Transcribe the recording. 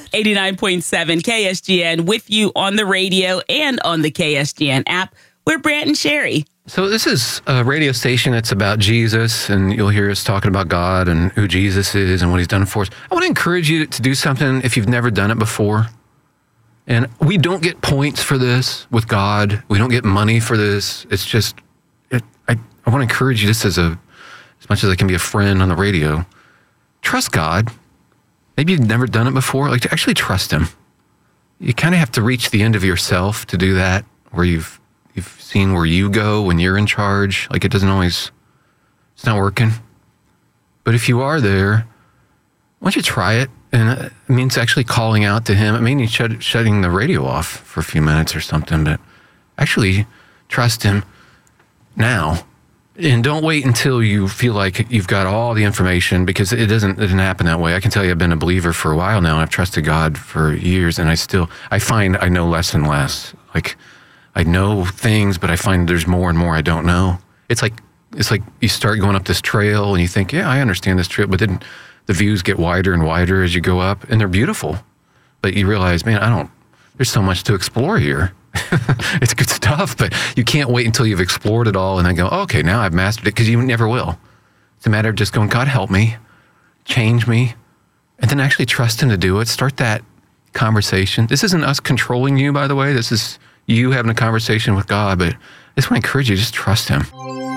89.7 KSGN with you on the radio and on the KSGN app. We're Brant and Sherry. So this is a radio station that's about Jesus, and you'll hear us talking about God and who Jesus is and what he's done for us. I want to encourage you to do something if you've never done it before. And we don't get points for this with God. We don't get money for this. It's just, I want to encourage you just as much as I can be a friend on the radio. Trust God. Maybe you've never done it before. Like, to actually trust him. You kind of have to reach the end of yourself to do that, where you've seen where you go when you're in charge. Like, it's not working. But if you are there, why don't you try it? And it means actually calling out to him. It means shutting the radio off for a few minutes or something, but actually trust him now. And don't wait until you feel like you've got all the information, because it didn't happen that way. I can tell you I've been a believer for a while now, and I've trusted God for years, and I find I know less and less. Like, I know things, but I find there's more and more I don't know. It's like you start going up this trail and you think, yeah, I understand this trail, but then the views get wider and wider as you go up, and they're beautiful. But you realize, man, there's so much to explore here. It's good stuff, but you can't wait until you've explored it all and then go, okay, now I've mastered it, because you never will. It's a matter of just going, God, help me, change me, and then actually trust him to do it. Start that conversation. This isn't us controlling you, by the way. This is you having a conversation with God, but I just want to encourage you, just trust him.